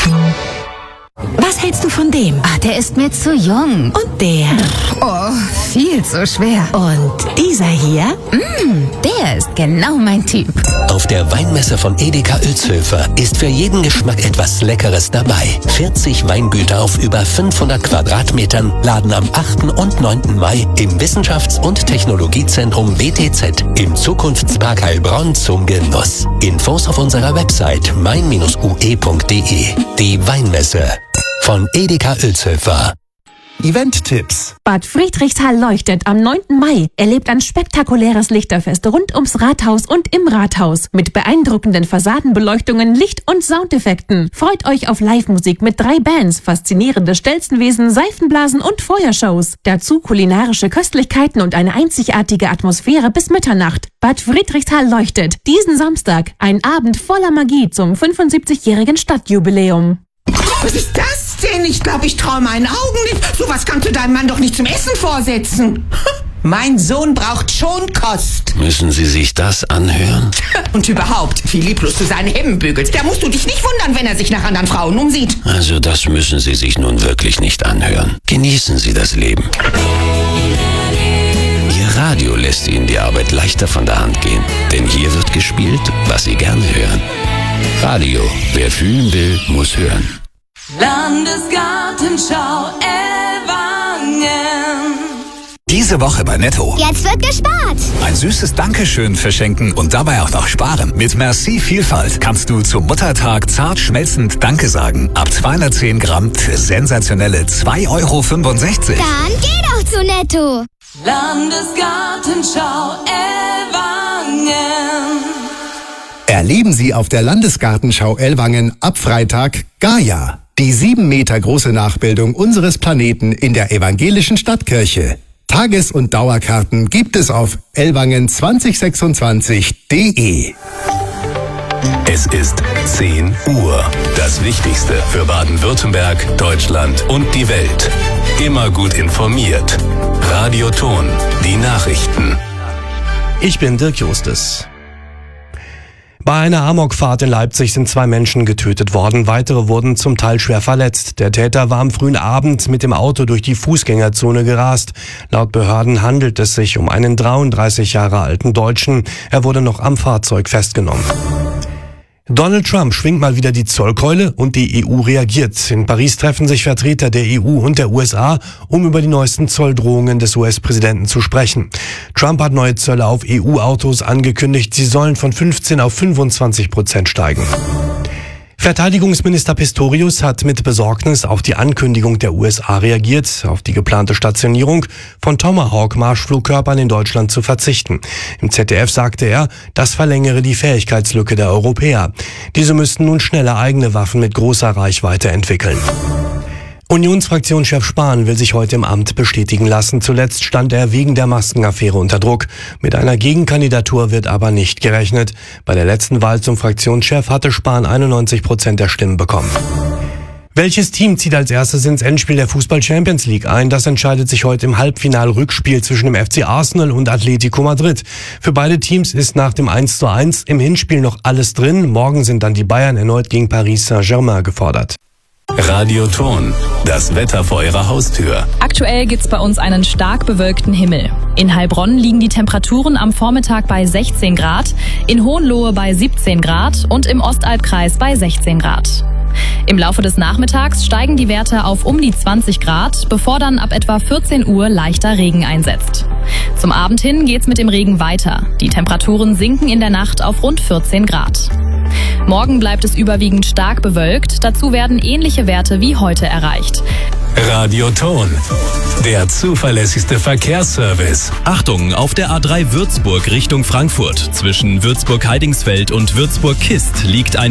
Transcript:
Was hältst du von dem? Ach, der ist mir zu jung. Und der? Oh, viel zu schwer. Und dieser hier? Der ist genau mein Typ. Auf der Weinmesse von Edeka Uelzhöfer ist für jeden Geschmack etwas Leckeres dabei. 40 Weingüter auf über 500 Quadratmetern laden am 8. und 9. Mai im Wissenschafts- und Technologiezentrum WTZ im Zukunftspark Heilbronn zum Genuss. Infos auf unserer Website mein-ue.de. Die Weinmesse von Edeka Uelzhöfer. Event-Tipps. Bad Friedrichshall leuchtet am 9. Mai. Erlebt ein spektakuläres Lichterfest rund ums Rathaus und im Rathaus. Mit beeindruckenden Fassadenbeleuchtungen, Licht- und Soundeffekten. Freut euch auf Live-Musik mit 3 Bands, faszinierende Stelzenwesen, Seifenblasen und Feuershows. Dazu kulinarische Köstlichkeiten und eine einzigartige Atmosphäre bis Mitternacht. Bad Friedrichshall leuchtet. Diesen Samstag. Ein Abend voller Magie zum 75-jährigen Stadtjubiläum. Was ist das denn? Ich glaube, ich traue meinen Augen nicht. Sowas kannst du deinem Mann doch nicht zum Essen vorsetzen. Mein Sohn braucht Schonkost. Müssen Sie sich das anhören? Und überhaupt, wie lieblos du seine Hemden bügelst. Da musst du dich nicht wundern, wenn er sich nach anderen Frauen umsieht. Also das müssen Sie sich nun wirklich nicht anhören. Genießen Sie das Leben. Ihr Radio lässt Ihnen die Arbeit leichter von der Hand gehen. Denn hier wird gespielt, was Sie gerne hören. Radio, wer fühlen will, muss hören. Landesgartenschau Ellwangen. Diese Woche bei Netto. Jetzt wird gespart. Ein süßes Dankeschön verschenken und dabei auch noch sparen. Mit Merci Vielfalt kannst du zum Muttertag zart schmelzend Danke sagen. Ab 210 Gramm für sensationelle 2,65 Euro. Dann geh doch zu Netto. Landesgartenschau Ellwangen. Erleben Sie auf der Landesgartenschau Ellwangen ab Freitag Gaia, die 7 Meter große Nachbildung unseres Planeten in der evangelischen Stadtkirche. Tages- und Dauerkarten gibt es auf ellwangen2026.de. Es ist 10 Uhr. Das Wichtigste für Baden-Württemberg, Deutschland und die Welt. Immer gut informiert. Radio Ton, die Nachrichten. Ich bin Dirk Justus. Bei einer Amokfahrt in Leipzig sind 2 Menschen getötet worden. Weitere wurden zum Teil schwer verletzt. Der Täter war am frühen Abend mit dem Auto durch die Fußgängerzone gerast. Laut Behörden handelt es sich um einen 33 Jahre alten Deutschen. Er wurde noch am Fahrzeug festgenommen. Donald Trump schwingt mal wieder die Zollkeule und die EU reagiert. In Paris treffen sich Vertreter der EU und der USA, um über die neuesten Zolldrohungen des US-Präsidenten zu sprechen. Trump hat neue Zölle auf EU-Autos angekündigt. Sie sollen von 15% auf 25% steigen. Verteidigungsminister Pistorius hat mit Besorgnis auf die Ankündigung der USA reagiert, auf die geplante Stationierung von Tomahawk-Marschflugkörpern in Deutschland zu verzichten. Im ZDF sagte er, das verlängere die Fähigkeitslücke der Europäer. Diese müssten nun schneller eigene Waffen mit großer Reichweite entwickeln. Unionsfraktionschef Spahn will sich heute im Amt bestätigen lassen. Zuletzt stand er wegen der Maskenaffäre unter Druck. Mit einer Gegenkandidatur wird aber nicht gerechnet. Bei der letzten Wahl zum Fraktionschef hatte Spahn 91% der Stimmen bekommen. Welches Team zieht als erstes ins Endspiel der Fußball-Champions League ein? Das entscheidet sich heute im Halbfinal-Rückspiel zwischen dem FC Arsenal und Atletico Madrid. Für beide Teams ist nach dem 1:1 im Hinspiel noch alles drin. Morgen sind dann die Bayern erneut gegen Paris Saint-Germain gefordert. Radio Ton, das Wetter vor Ihrer Haustür. Aktuell gibt's bei uns einen stark bewölkten Himmel. In Heilbronn liegen die Temperaturen am Vormittag bei 16 Grad, in Hohenlohe bei 17 Grad und im Ostalbkreis bei 16 Grad. Im Laufe des Nachmittags steigen die Werte auf um die 20 Grad, bevor dann ab etwa 14 Uhr leichter Regen einsetzt. Zum Abend hin geht's mit dem Regen weiter. Die Temperaturen sinken in der Nacht auf rund 14 Grad. Morgen bleibt es überwiegend stark bewölkt, dazu werden ähnliche Werte wie heute erreicht. Radio Ton, der zuverlässigste Verkehrsservice. Achtung, auf der A3 Würzburg Richtung Frankfurt. Zwischen Würzburg-Heidingsfeld und Würzburg-Kist liegt ein